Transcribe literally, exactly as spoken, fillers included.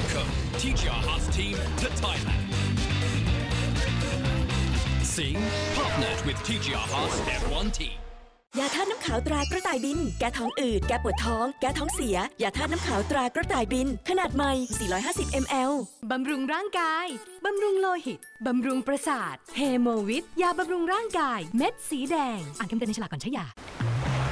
Welcome T G R Haas team to Thailand. Sing partnered with T G R Haas เอฟ วัน Team ยาธาตุน้ำขาวตรากระต่ายบินแก้ท้องอืดแก้ปวดท้องแก้ท้องเสียยาธาตุน้ำขาวตรากระต่ายบินขนาดใหม่สี่ร้อยห้าสิบมิลลิลิตรบำรุงร่างกายบำรุงโลหิตบำรุงประสาทเฮโมวิทยาบำรุงร่างกายเม็ดสีแดงอ่านคำเตือนในฉลากก่อนใช้ยา